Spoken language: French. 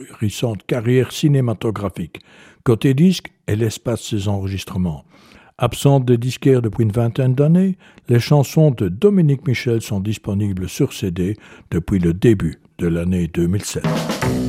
florissante carrière cinématographique. Côté disque, elle espace ses enregistrements. Absente de disquaire depuis une vingtaine d'années, les chansons de Dominique Michel sont disponibles sur CD depuis le début de l'année 2007.